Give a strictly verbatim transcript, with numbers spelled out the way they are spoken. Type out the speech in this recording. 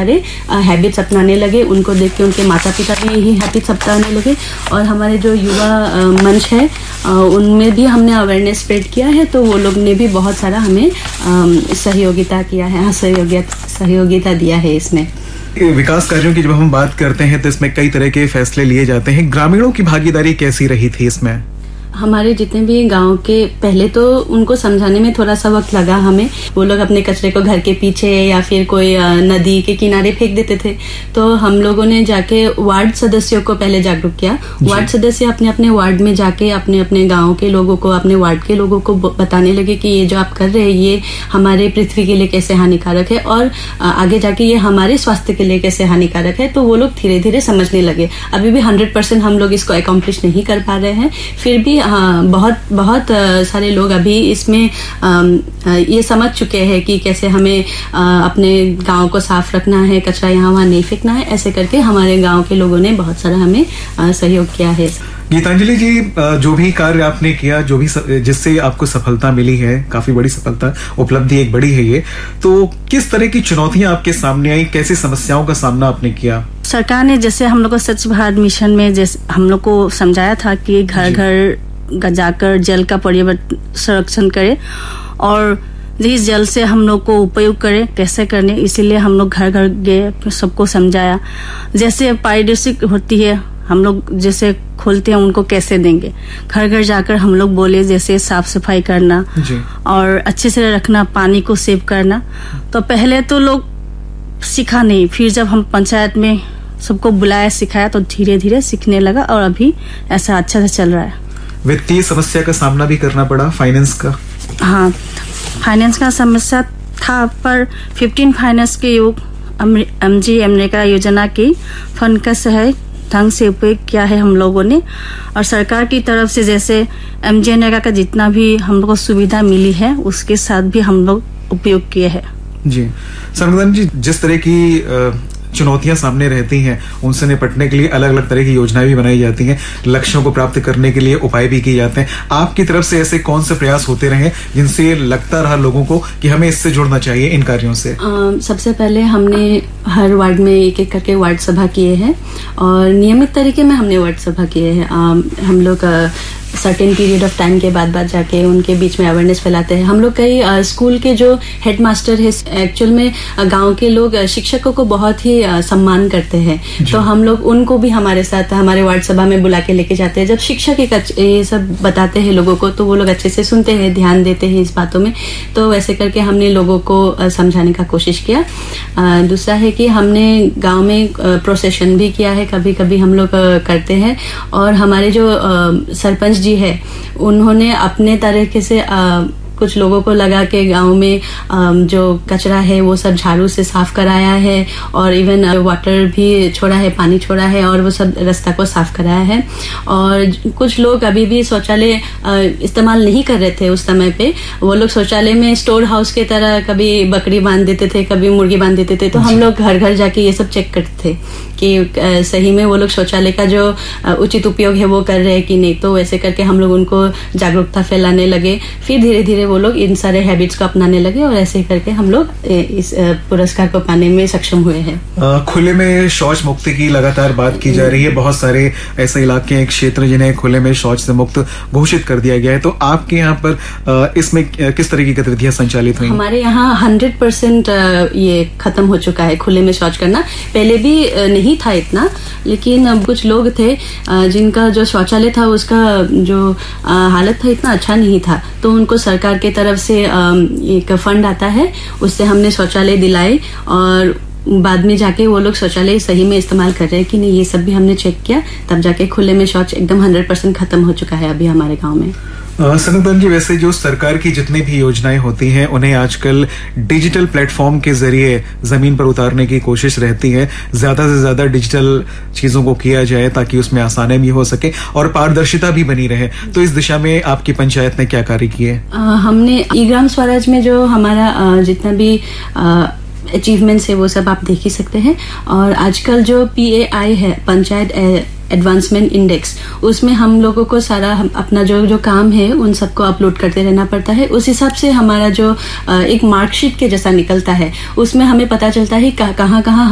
सारे हैबिट्स अपनाने लगे। उनको देख के उनके माता पिता भी यही हैबिट्स अपनाने लगे। और हमारे जो युवा मंच है उनमें भी हमने अवेयरनेस स्प्रेड किया है, तो वो लोग ने भी बहुत सारा हमें सहयोगिता किया है, सहयोगिता सहयोगिता दिया है। इसमें विकास कार्यों की जब हम बात करते हैं तो इसमें कई तरह के फैसले लिए जाते हैं। ग्रामीणों की भागीदारी कैसी रही थी इसमें? हमारे जितने भी गांव के, पहले तो उनको समझाने में थोड़ा सा वक्त लगा हमें। वो लोग अपने कचरे को घर के पीछे या फिर कोई नदी के किनारे फेंक देते थे, तो हम लोगों ने जाके वार्ड सदस्यों को पहले जागरूक किया। वार्ड सदस्य अपने अपने वार्ड में जाके अपने अपने गांव के लोगों को, अपने वार्ड के लोगों को बताने लगे कि ये जो आप कर रहे हैं ये हमारे पृथ्वी के लिए कैसे हानिकारक है और आगे जाके ये हमारे स्वास्थ्य के लिए कैसे हानिकारक है। तो वो लोग धीरे धीरे समझने लगे। अभी भी हंड्रेड परसेंट हम लोग इसको अकम्प्लिश नहीं कर पा रहे हैं, फिर भी हाँ बहुत बहुत सारे लोग अभी इसमें ये समझ चुके हैं कि कैसे हमें अपने गांव को साफ रखना है, कचरा यहाँ वहाँ नहीं फेंकना है। ऐसे करके हमारे गांव के लोगों ने बहुत सारा हमें सहयोग किया है। गीतांजलि जी, जो भी कार्य आपने किया, जो भी जिससे आपको सफलता मिली है, काफी बड़ी सफलता, उपलब्धि एक बड़ी है ये, तो किस तरह की चुनौतियां आपके सामने आई, कैसी समस्याओं का सामना आपने किया? सरकार ने जैसे हम लोग को स्वच्छ भारत मिशन में जैसे हम लोग को समझाया था कि घर घर जाकर जल का पर्यावरण संरक्षण करे और इस जल से हम लोग को उपयोग करें, कैसे करने, इसीलिए हम लोग घर घर गए, सबको समझाया। जैसे पारिदर्शिक होती है, हम लोग जैसे खोलते हैं उनको कैसे देंगे, घर घर जाकर हम लोग बोले जैसे साफ सफाई करना और अच्छे से रखना, पानी को सेव करना। तो पहले तो लोग सीखा नहीं, फिर जब हम पंचायत में सबको बुलाया, सिखाया, तो धीरे धीरे सीखने लगा और अभी ऐसा अच्छा से चल रहा है। वित्तीय समस्या का सामना भी करना पड़ा, फाइनेंस का? हाँ, फाइनेंस का समस्या था, पर फिफ्टीन फाइनेंस के योग एम जी अमेरिका योजना की फंड का सही ढंग से उपयोग किया है हम लोगों ने। और सरकार की तरफ से जैसे एम जी अमेरिका का जितना भी हम लोग को सुविधा मिली है उसके साथ भी हम लोग उपयोग किए हैं। जी सरमदान जी, जिस तरह की चुनौतियां सामने रहती हैं उनसे निपटने के लिए अलग अलग तरह की योजनाएं भी बनाई जाती हैं, लक्ष्यों को प्राप्त करने के लिए उपाय भी किए जाते हैं। आपकी तरफ से ऐसे कौन से प्रयास होते रहे जिनसे लगता रहा लोगों को कि हमें इससे जुड़ना चाहिए इन कार्यों से? आ, सबसे पहले हमने हर वार्ड में एक एक करके वार्ड सभा किए हैं और नियमित तरीके में हमने वार्ड सभा किए हैं। हम लोग सर्टेन पीरियड ऑफ टाइम के बाद बाद जाके उनके बीच में अवेयरनेस फैलाते हैं। हम लोग कई आ, स्कूल के जो हेड मास्टर है, एक्चुअल में गांव के लोग शिक्षकों को बहुत ही आ, सम्मान करते हैं, तो हम लोग उनको भी हमारे साथ हमारे वार्ड सभा में बुला के लेके जाते हैं। जब शिक्षक ये सब बताते हैं लोगों को तो वो लोग अच्छे से सुनते हैं, ध्यान देते हैं इस बातों में। तो वैसे करके हमने लोगों को समझाने का कोशिश किया। आ, दूसरा है कि हमने गाँव में प्रोसेशन भी किया है, कभी कभी हम लोग करते हैं। और हमारे जो सरपंच जी है उन्होंने अपने तरीके से आ, कुछ लोगों को लगा के गांव में जो कचरा है वो सब झाड़ू से साफ कराया है और इवन वाटर भी छोड़ा है, पानी छोड़ा है और वो सब रास्ता को साफ कराया है। और कुछ लोग अभी भी शौचालय इस्तेमाल नहीं कर रहे थे उस समय पे, वो लोग शौचालय में स्टोर हाउस के तरह कभी बकरी बांध देते थे, कभी मुर्गी बांध देते थे। तो हम लोग घर घर जाके ये सब चेक करते थे कि सही में वो लोग शौचालय का जो उचित उपयोग है वो कर रहे हैं कि नहीं। तो वैसे करके हम लोग उनको जागरूकता फैलाने लगे। फिर धीरे धीरे वो लोग इन सारे हैबिट्स को अपनाने लगे और ऐसे करके हम लोग इस पुरस्कार को पाने में सक्षम हुए हैं। खुले में शौच मुक्ति की लगातार बात की जा रही है। बहुत सारे ऐसे इलाके हैं, क्षेत्र जिन्हें खुले में शौच से मुक्त घोषित कर दिया गया है। तो आपके यहाँ पर इसमें किस तरह की गतिविधियां संचालित हुई? हमारे यहाँ हंड्रेड परसेंट ये खत्म हो चुका है खुले में शौच करना। पहले भी नहीं था इतना, लेकिन अब कुछ लोग थे जिनका जो शौचालय था उसका जो हालत था इतना अच्छा नहीं था, तो उनको सरकार के तरफ से एक फंड आता है, उससे हमने शौचालय दिलाए और बाद में जाके वो लोग शौचालय सही में इस्तेमाल कर रहे हैं कि नहीं ये सब भी हमने चेक किया, तब जाके खुले में शौच एकदम हंड्रेड परसेंट खत्म हो चुका है अभी हमारे गांव में। सनतन जी, वैसे जो सरकार की जितनी भी योजनाएं होती हैं उन्हें आजकल डिजिटल प्लेटफॉर्म के जरिए जमीन पर उतारने की कोशिश रहती है। ज्यादा से ज्यादा डिजिटल चीजों को किया जाए ताकि उसमें आसानी भी हो सके और पारदर्शिता भी बनी रहे। तो इस दिशा में आपकी पंचायत ने क्या कार्य किए? हमने ई ग्राम स्वराज में जो हमारा आ, जितना भी अचीवमेंट्स है वो सब आप देख ही सकते हैं। और आजकल जो पी ए आई है, पंचायत एडवांसमेंट इंडेक्स, उसमें हम लोगों को सारा हम अपना जो जो काम है उन सबको अपलोड करते रहना पड़ता है। उस हिसाब से हमारा जो एक मार्कशीट के जैसा निकलता है उसमें हमें पता चलता है कहाँ कहाँ